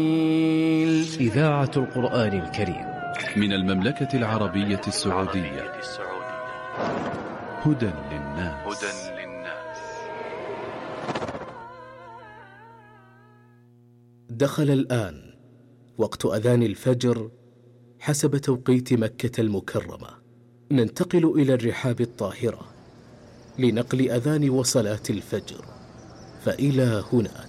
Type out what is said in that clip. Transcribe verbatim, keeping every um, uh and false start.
إذاعة القرآن الكريم من المملكة العربية السعودية. هدى للناس. دخل الآن وقت أذان الفجر حسب توقيت مكة المكرمة. ننتقل إلى الرحاب الطاهرة لنقل أذان وصلاة الفجر، فإلى هناك.